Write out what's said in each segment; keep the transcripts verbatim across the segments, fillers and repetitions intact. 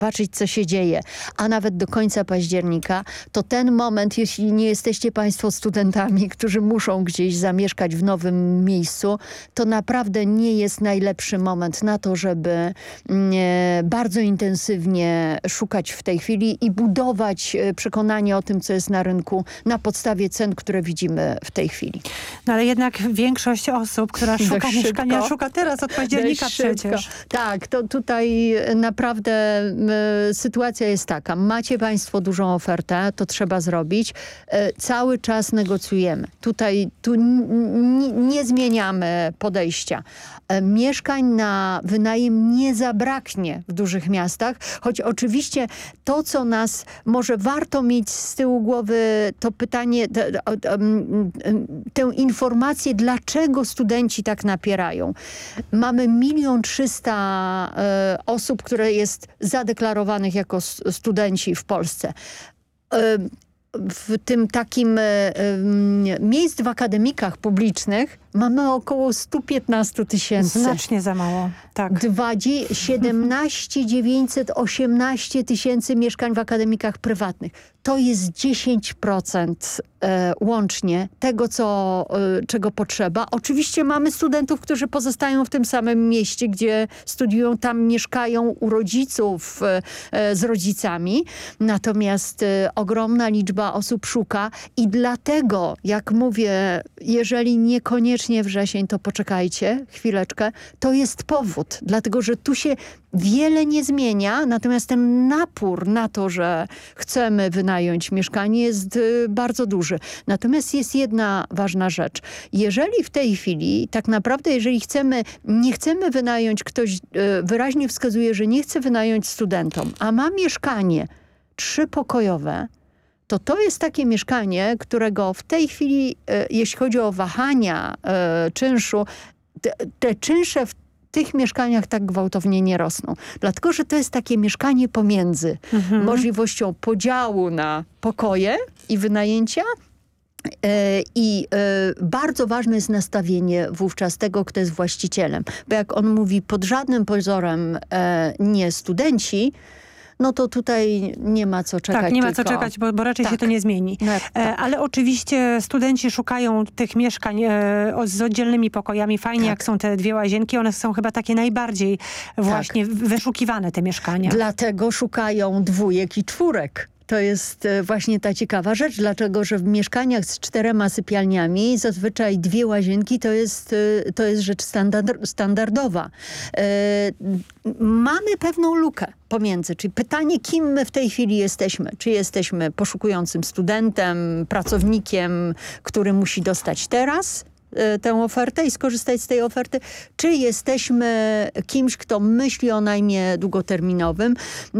patrzeć, co się dzieje, a nawet do końca października, to ten moment, jeśli nie jesteście państwo studentami, którzy muszą gdzieś zamieszkać w nowym miejscu, to naprawdę nie jest najlepszy moment na to, żeby e, bardzo intensywnie szukać w tej chwili i budować e, przekonanie o tym, co jest na rynku na podstawie cen, które widzimy w tej chwili. No ale jednak większość osób, która szuka Dość mieszkania, szybko. szuka teraz od października Dość szybko. przecież. Tak, to tutaj naprawdę y, sytuacja jest taka. Macie państwo dużą ofertę, to trzeba zrobić. Y, cały czas negocjujemy. Tutaj tu nie zmieniamy podejścia. Y, mieszkań na wynajem nie zabraknie w dużych miastach, choć oczywiście to, co nas może warto mieć z tyłu głowy, to pytanie, t, t, t, tę informację, dlaczego studenci tak napierają. Mamy milion trzysta osób, które jest zadeklarowanych jako studenci w Polsce. W tym takim miejsc w akademikach publicznych mamy około sto piętnaście tysięcy. Znacznie za mało, tak. siedemnaście tysięcy dziewięćset osiemnaście tysięcy mieszkań w akademikach prywatnych. To jest dziesięć procent e, łącznie tego, co, e, czego potrzeba. Oczywiście mamy studentów, którzy pozostają w tym samym mieście, gdzie studiują, tam mieszkają u rodziców e, z rodzicami. Natomiast e, ogromna liczba osób szuka i dlatego, jak mówię, jeżeli niekoniecznie wrzesień, to poczekajcie chwileczkę. To jest powód, dlatego że tu się wiele nie zmienia, natomiast ten napór na to, że chcemy wynająć mieszkanie, jest y, bardzo duży. Natomiast jest jedna ważna rzecz. Jeżeli w tej chwili, tak naprawdę, jeżeli chcemy, nie chcemy wynająć, ktoś y, wyraźnie wskazuje, że nie chce wynająć studentom, a ma mieszkanie trzypokojowe, to to jest takie mieszkanie, którego w tej chwili, y, jeśli chodzi o wahania y, czynszu, te, te czynsze w tych mieszkaniach tak gwałtownie nie rosną. Dlatego, że to jest takie mieszkanie pomiędzy mhm. możliwością podziału na pokoje i wynajęcia i bardzo ważne jest nastawienie wówczas tego, kto jest właścicielem. Bo jak on mówi, pod żadnym pozorem nie studenci, no to tutaj nie ma co czekać. Tak, nie ma tylko... co czekać, bo, bo raczej tak. się to nie zmieni. No, tak. tak. Ale oczywiście studenci szukają tych mieszkań e, z oddzielnymi pokojami. Fajnie, tak. jak są te dwie łazienki. One są chyba takie najbardziej właśnie tak. wyszukiwane, te mieszkania. Dlatego szukają dwójek i czwórek. To jest właśnie ta ciekawa rzecz, dlatego że w mieszkaniach z czterema sypialniami zazwyczaj dwie łazienki to jest, to jest rzecz standard, standardowa. E, mamy pewną lukę pomiędzy, czyli pytanie, kim my w tej chwili jesteśmy. Czy jesteśmy poszukującym studentem, pracownikiem, który musi dostać teraz tę ofertę i skorzystać z tej oferty, czy jesteśmy kimś, kto myśli o najmie długoterminowym.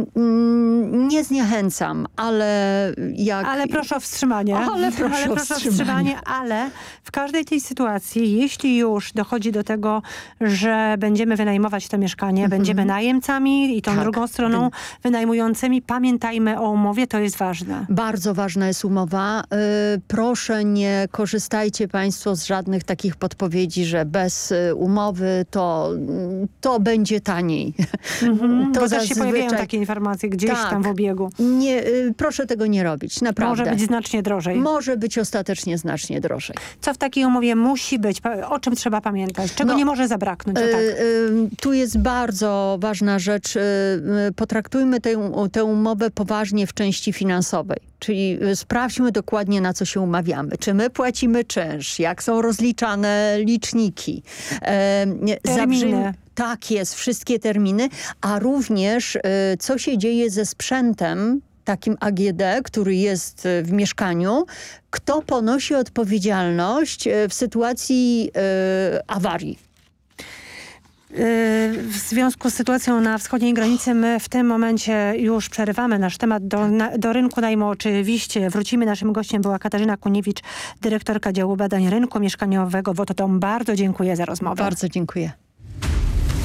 Nie zniechęcam, ale jak... Ale proszę o wstrzymanie. Ale proszę, ale o, proszę wstrzymanie. o wstrzymanie. Ale w każdej tej sytuacji, jeśli już dochodzi do tego, że będziemy wynajmować to mieszkanie, mhm. będziemy najemcami i tą tak. drugą stroną wynajmującymi, pamiętajmy o umowie, to jest ważne. Bardzo ważna jest umowa. Yy, proszę nie korzystajcie państwo z żadnych takich podpowiedzi, że bez y, umowy to, to będzie taniej. Mm-hmm, to bo zazwyczaj... też się pojawiają takie informacje gdzieś tak, tam w obiegu. Nie, y, proszę tego nie robić, naprawdę. Może być znacznie drożej. Może być ostatecznie znacznie drożej. Co w takiej umowie musi być? O czym trzeba pamiętać? Czego no, nie może zabraknąć? O, tak. y, y, tu jest bardzo ważna rzecz. Y, y, potraktujmy tę, tę umowę poważnie w części finansowej. Czyli sprawdźmy dokładnie, na co się umawiamy. Czy my płacimy czynsz? Jak są rozliczane liczniki? E, terminy. Tak jest, wszystkie terminy, a również e, co się dzieje ze sprzętem takim A G D, który jest w mieszkaniu, kto ponosi odpowiedzialność w sytuacji e, awarii. W związku z sytuacją na wschodniej granicy my w tym momencie już przerywamy nasz temat do, na, do rynku najmu. Oczywiście wrócimy. Naszym gościem była Katarzyna Kuniewicz, dyrektorka działu badań rynku mieszkaniowego w Otto Dom. Bardzo dziękuję za rozmowę. Bardzo dziękuję.